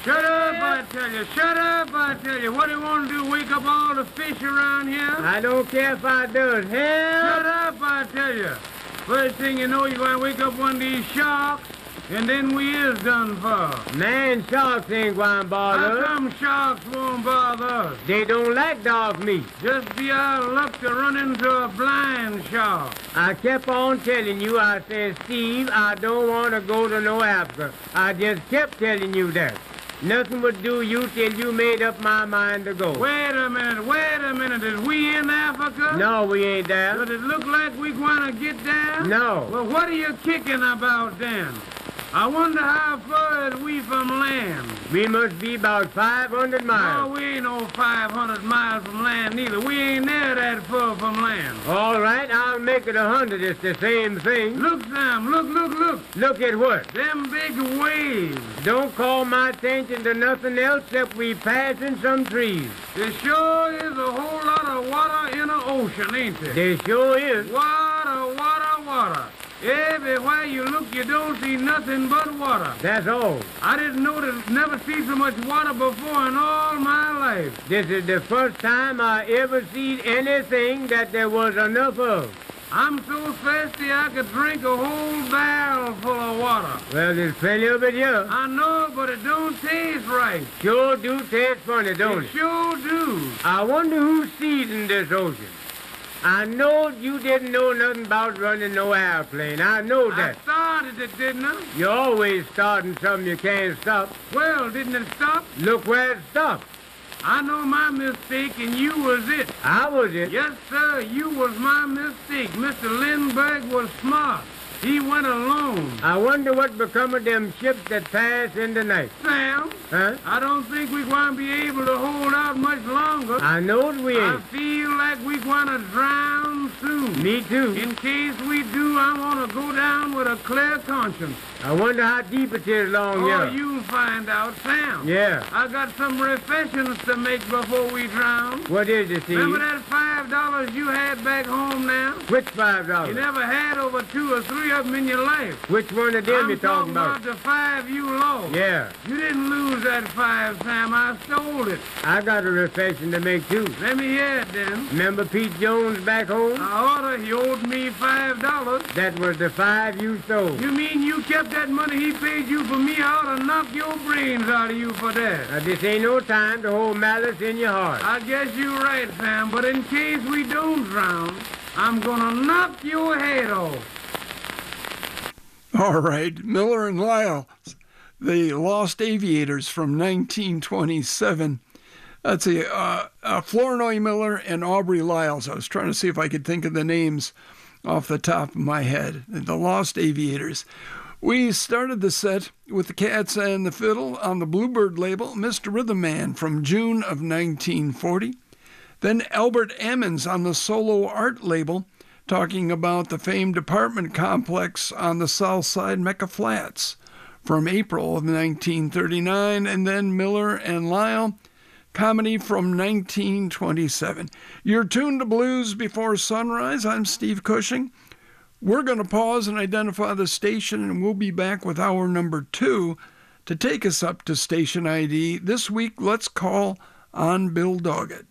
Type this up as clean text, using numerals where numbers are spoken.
Shut up, I tell you. Shut up, I tell you. What do you want to do, wake up all the fish around here? I don't care if I does. Help! Shut up, I tell you. First thing you know, you're going to wake up one of these sharks, and then we is done for. Man, sharks ain't going to bother How us. come sharks won't bother us? They don't like dog meat. Just be our luck to run into a blind shark. I kept on telling you, I said, Steve, I don't want to go to no Africa. I just kept telling you that. Nothing would do you till you made up my mind to go. Wait a minute. Is we in Africa? No, we ain't there. Does it look like we going to get there? No. Well, what are you kicking about then? I wonder how far is we from land? We must be about 500 miles. No, we ain't no 500 miles from land neither. We ain't near that far from land. All right, I'll make it 100. It's the same thing. Look, Sam, look. Look at what? Them big waves. Don't call my attention to nothing else except we passing some trees. There sure is a whole lot of water in the ocean, ain't there? There sure is. Water. Everywhere you look, you don't see nothing but water. That's all. I didn't never see so much water before in all my life. This is the first time I ever seen anything that there was enough of. I'm so thirsty I could drink a whole barrel full of water. Well, there's plenty of it here. I know, but it don't taste right. Sure do taste funny, don't it? Sure do. I wonder who seasoned this ocean. I know you didn't know nothing about running no airplane. I know that. I started it, didn't I? You're always starting something you can't stop. Well, didn't it stop? Look where it stopped. I know my mistake, and you was it. I was it. Yes, sir, you was my mistake. Mr. Lindbergh was smart. He went alone. I wonder what become of them ships that pass in the night. Sam, Huh? I don't think we're going to be able to hold out much longer. I know we I ain't. feel like we're going to drown soon. Me too. In case we do, I want to go down with a clear conscience. I wonder how deep it is along Oh, here. you'll find out, Sam. Yeah. I got some refreshments to make before we drown. What is it, Steve? Remember that $5 you had back home now? Which You $5? never had over 2 or 3 of them in your life. Which one of them I'm you talking about? the 5 you lost. Yeah. You didn't lose that 5, Sam. I stole it. I got a reflection to make, too. Let me hear it, then. Remember Pete Jones back home? I oughta. He owed me $5. That was the 5 you stole. You mean you kept that money he paid you for me? I oughta knock your brains out of you for that. Now, this ain't no time to hold malice in your heart. I guess you're right, Sam, but in case we don't drown, I'm gonna knock your head off. All right, Miller and Lyle, The Lost Aviators from 1927. That's Flournoy Miller and Aubrey Lyles. I was trying to see if I could think of the names off the top of my head. The Lost Aviators. We started the set with the Cats and the Fiddle on the Bluebird label, Mr. Rhythm Man from June of 1940. Then Albert Ammons on the Solo Art label, talking about the famed apartment complex on the South Side Mecca Flats from April of 1939. And then Miller and Lyle, comedy from 1927. You're tuned to Blues Before Sunrise. I'm Steve Cushing. We're going to pause and identify the station, and we'll be back with hour number 2 to take us up to station ID. This week, let's call on Bill Doggett.